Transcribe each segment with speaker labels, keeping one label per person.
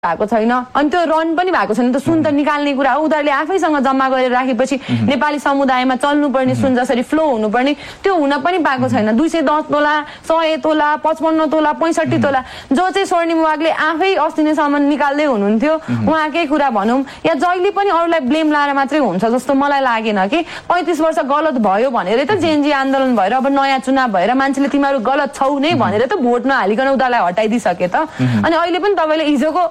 Speaker 1: भएको छैन अनि त्यो रन पनि भएको छैन। त सुन त निकाल्ने कुरा हो, उनीहरूले आफैसँग जम्मा गरेर राखेपछि नेपाली समुदायमा चल्नुपर्ने सुन जसरी फ्लो हुनुपर्ने त्यो हुन पनि पाएको छैन। 210 तोला, 100 तोला, 55 तोला, 65 तोला, जो चाहिँ स्वर्णिम वागले आफै अस्ति नैसम्म निकाल्दै हुनुहुन्थ्यो उहाँकै कुरा भनौँ, या जहिले पनि अरूलाई ब्लेम लाएर मात्रै हुन्छ जस्तो मलाई लागेन कि 35 वर्ष गलत भयो भनेर त जेएनजी आन्दोलन भएर अब नयाँ चुनाव भएर मान्छेले तिमीहरू गलत छौ नै भनेर त भोट नहालिकन उनीहरूलाई हटाइदिइसके त। अनि अहिले पनि तपाईँले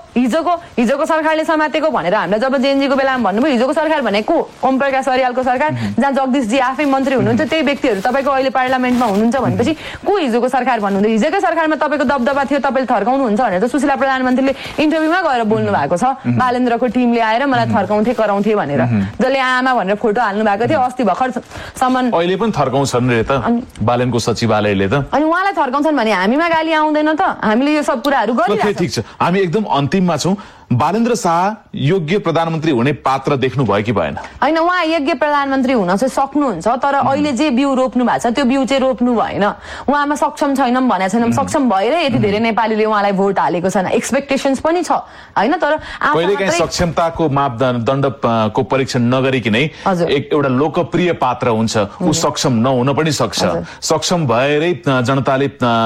Speaker 1: हिजोको सरकारले समातेको भनेर हामीलाई जब जेएनजीको बेलामा भन्नुभयो हिजोको सरकार भनेको ओम प्रकाश अर्यालको सरकार जहाँ जगदीशजी आफै मन्त्री हुनुहुन्थ्यो, त्यही व्यक्तिहरू तपाईँको अहिले पार्लियामेन्टमा हुनुहुन्छ भनेपछि को हिजोको सरकार भन्नुहुँदै हिजोकै सरकारमा तपाईँको दबदबा थियो तपाईँले थर्काउनुहुन्छ भनेर त सुशीला प्रधानमन्त्रीले इन्टरभ्यूमा गएर बोल्नु भएको छ। बालेन्द्रको टिमले आएर मलाई थर्काउँथे कराउँथे भनेर, जसले आमा भनेर फोटो हाल्नु भएको थियो अस्ति भर्खरसम्म।
Speaker 2: अहिले पनि थर्काउँछन् रे त बालेनको सचिवालयले त।
Speaker 1: अनि उहाँलाई थर्काउँछन् भने हामीमा गाली आउँदैन त? हामीले यो सब कुराहरू गरिरहेछौँ।
Speaker 2: ठिक छ, हामी एकदम अन्तिममा छौँ। बालेन्द्र शाह योग्य प्रधानमन्त्री हुने पात्र देख्नु भयो कि भएन?
Speaker 1: होइन, उहाँ योग्य प्रधानमन्त्री हुन चाहिँ सक्नुहुन्छ, तर अहिले जे बिउ रोप्नु भएको छ त्यो बिउ चाहिँ रोप्नु भएन। उहाँमा सक्षम छैनौँ भनेको छैनौँ, सक्षम भएर यति धेरै नेपालीले उहाँलाई भोट हालेको छैन, एक्सपेक्टेसन्स पनि छ होइन। तर
Speaker 2: कहिलेकाहीँ सक्षमताको मापदण्डको परीक्षण नगरिकनै एउटा लोकप्रिय पात्र हुन्छ, ऊ सक्षम नहुन पनि सक्छ। सक्षम भएरै जनताले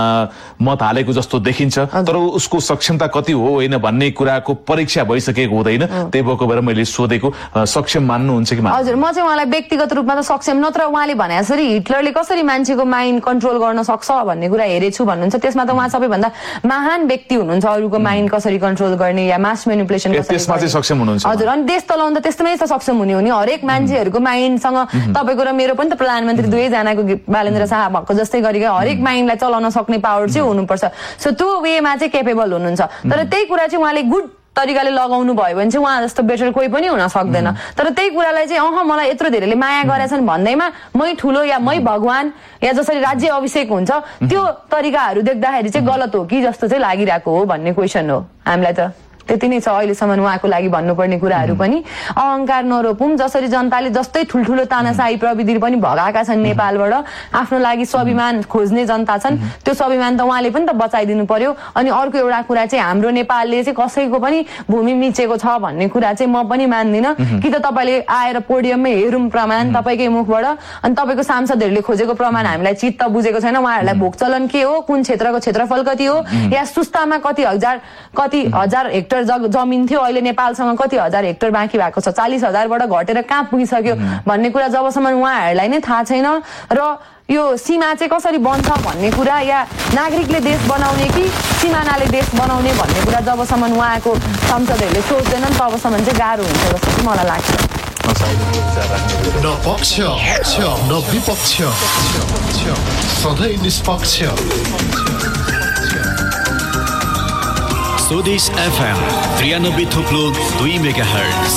Speaker 2: मत हालेको जस्तो देखिन्छ, तर उसको सक्षमता कति हो होइन भन्ने कुराको परीक्षा भइसकेको हुँदैन। त्यही भएको भएर मैले सोधेको, सक्षम मान्नुहुन्छ कि?
Speaker 1: हजुर, म चाहिँ उहाँलाई व्यक्तिगत रूपमा त सक्षम, नत्र उहाँले भने जसरी हिटलरले कसरी मान्छेको माइन्ड कन्ट्रोल गर्न सक्छ भन्ने कुरा हेरेछु भन्नुहुन्छ, त्यसमा त उहाँ सबैभन्दा महान व्यक्ति हुनुहुन्छ। अरूको माइन्ड कसरी कन्ट्रोल गर्ने या मास म्यानिपुलेसन
Speaker 2: त्यसमा चाहिँ सक्षम हुनुहुन्छ।
Speaker 1: हजुर, अनि देश चलाउँदा त्यस्तोमै त सक्षम हुने हो नि। हरेक मान्छेहरूको माइन्डसँग तपाईँको र मेरो पनि त प्रधानमन्त्री दुवैजनाको बालेन्द्र शाह भएको जस्तै गरेको हरेक माइन्डलाई चलाउन सक्ने पावर चाहिँ हुनुपर्छ। सो त्यो वेमा चाहिँ केपेबल हुनुहुन्छ। तर त्यही कुरा चाहिँ उहाँले गुड तरिकाले लगाउनु भयो भने चाहिँ उहाँ जस्तो बेटर कोही पनि हुन सक्दैन। तर त्यही कुरालाई चाहिँ मलाई यत्रो धेरैले माया गरेछन् भन्दैमा मै ठुलो या मै भगवान या जसरी राज्य अभिषेक हुन्छ त्यो तरिकाहरू देख्दाखेरि चाहिँ गलत हो कि जस्तो चाहिँ लागिरहेको हो भन्ने क्वेसन हो हामीलाई। त त्यति नै छ अहिलेसम्म उहाँको लागि भन्नुपर्ने कुराहरू पनि। अहङ्कार नरोपौँ, जसरी जनताले जस्तै ठुल्ठुलो तानाशाही प्रविधि पनि भगाएका छन् नेपालबाट, आफ्नो लागि स्वाभिमान खोज्ने जनता छन्, त्यो स्वाभिमान त उहाँले पनि त बचाइदिनु पर्यो। अनि अर्को एउटा कुरा चाहिँ हाम्रो नेपालले चाहिँ कसैको पनि भूमि मिचेको छ भन्ने कुरा चाहिँ म पनि मान्दिनँ। कि त तपाईँले आएर पोडियममै हेरौँ प्रमाण तपाईँकै मुखबाट, अनि तपाईँको सांसदहरूले खोजेको प्रमाण हामीलाई चित्त बुझेको छैन। उहाँहरूलाई भोग चलन के हो, कुन क्षेत्रको क्षेत्रफल कति हो, या सुस्तामा कति हजार हेक्टर जमिन थियो, अहिले नेपालसँग कति हजार हेक्टर बाँकी भएको छ, 40,000बाट घटेर कहाँ पुगिसक्यो भन्ने कुरा जबसम्म उहाँहरूलाई नै थाहा छैन, र यो सीमा चाहिँ कसरी बन्छ भन्ने कुरा, या नागरिकले देश बनाउने कि सिमानाले देश बनाउने भन्ने कुरा जबसम्म उहाँको सांसदहरूले सोच्दैनन् तबसम्म चाहिँ गाह्रो हुन्छ जस्तो चाहिँ मलाई लाग्छ।
Speaker 3: न पक्ष न विपक्ष, सधैँ निष्पक्ष।
Speaker 4: स्वदेश FM 93.2 मेगाहर्ट्ज।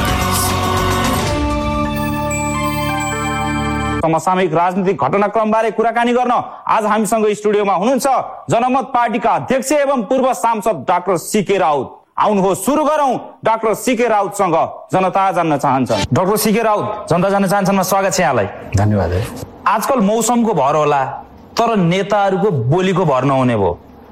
Speaker 5: समसामयिक राजनीतिक घटनाक्रमबारे कुराकानी गर्न आज हामीसँग स्टुडियोमा हुनुहुन्छ जनमत पार्टीका अध्यक्ष एवं पूर्व सांसद डाक्टर सीके राउत। आउनुहोस् सुरु गरौं डाक्टर सीके राउतसँग जनता जान्न चाहन्छन्। डाक्टर सीके राउत, जनता जान्न चाहन्छन्, स्वागत छ यहाँलाई।
Speaker 6: धन्यवाद।
Speaker 5: आजकल मौसमको भर होला, तर नेताहरूको बोलीको भर नहुने भयो।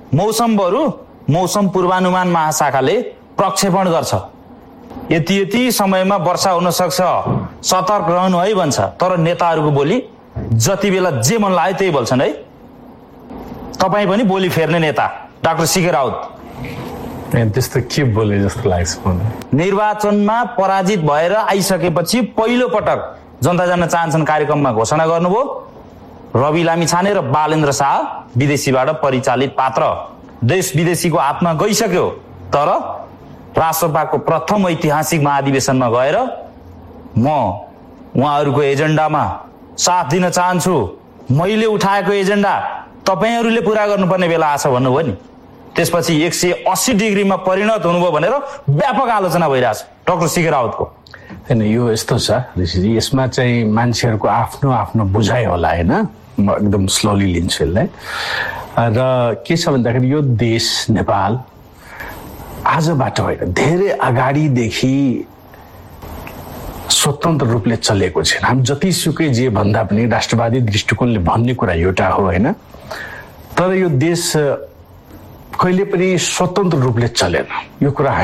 Speaker 5: मौसम पूर्वानुमान महाशाखाले प्रक्षेपण गर्छ, यति समयमा वर्षा हुन सक्छ, सतर्क रहनु है भन्छ, तर नेताहरूको बोली जति बेला जे मन लाग्यो त्यही बोल्छन् है। तपाईँ पनि बोली फेर्ने नेता डाक्टर सीके राउत,
Speaker 6: त्यस्तो के बोले जस्तो लाग्छ?
Speaker 5: निर्वाचनमा पराजित भएर आइसकेपछि पहिलो पटक जनता जान्न चाहन्छन् कार्यक्रममा घोषणा गर्नुभयो रवि लामिछाने र बालेन्द्र शाह विदेशीबाट परिचालित पात्र देश विदेशीको हातमा गइसक्यो। तर राष्ट्रसभाको प्रथम ऐतिहासिक महाधिवेशनमा गएर म उहाँहरूको एजेन्डामा साथ दिन चाहन्छु, मैले उठाएको एजेन्डा तपाईहरूले पुरा गर्नुपर्ने बेला आछ भन्नुभयो नि, त्यसपछि 180 डिग्रीमा परिणत हुनुभयो भनेर व्यापक आलोचना भइरहेछ डाक्टर सीके राउतको।
Speaker 6: होइन, यो यस्तो छ ऋषिजी, यसमा चाहिँ मान्छेहरूको आफ्नो आफ्नो बुझाइ होला होइन, म एकदम स्लोली लिन्छु यसलाई। र के छ भन्दाखेरि यो देश नेपाल आजबाट होइन धेरै अगाडिदेखि स्वतन्त्र रूपले चलेको छैन। हामी जतिसुकै जे भन्दा पनि राष्ट्रवादी दृष्टिकोणले भन्ने कुरा एउटा हो होइन, तर यो देश कहिले पनि स्वतन्त्र रूपले चलेन यो कुरा